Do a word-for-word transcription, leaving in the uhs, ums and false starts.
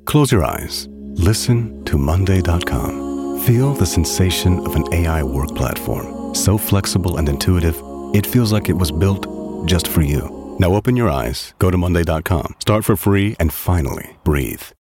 Close your eyes. Listen to Monday dot com. Feel the sensation of an A I work platform. So flexible and intuitive, it feels like it was built just for you. Now open your eyes, go to Monday dot com, start for free, and finally breathe.